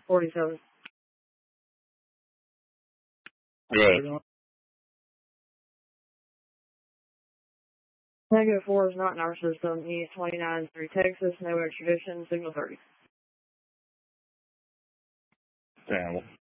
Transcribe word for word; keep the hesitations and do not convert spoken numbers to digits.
forty-seven. Yeah. Negative four is not in our system. East twenty-nine three Texas, no extradition, signal thirty. Damn.